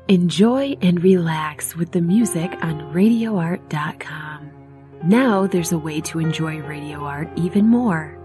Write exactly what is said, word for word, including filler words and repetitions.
Enjoy and relax with the music on radio art dot com. Now there's a way to enjoy radio art even more.